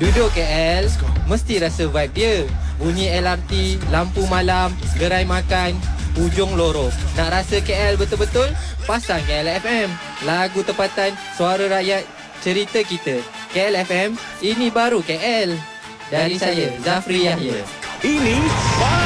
Duduk KL, mesti rasa vibe dia. Bunyi LRT, lampu malam, gerai makan, ujung lorong. Nak rasa KL betul-betul? Pasang KL FM. Lagu tempatan, suara rakyat, cerita kita. KL FM, ini baru KL. Dari saya, Zafri Yahya. Ini